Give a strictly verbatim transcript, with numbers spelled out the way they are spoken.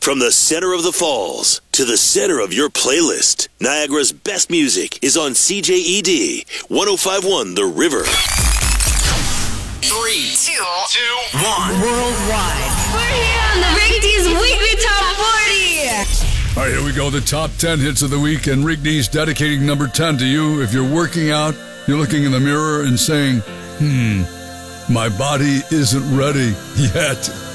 From the center of the falls to the center of your playlist, Niagara's best music is on C J E D one oh five point one The River. Three, two, two, one. Worldwide. We're here on the Rick D's Weekly Top forty. All right, here we go. The top ten hits of the week, and Rick D's dedicating number ten to you. If you're working out, you're looking in the mirror and saying, hmm, my body isn't ready yet.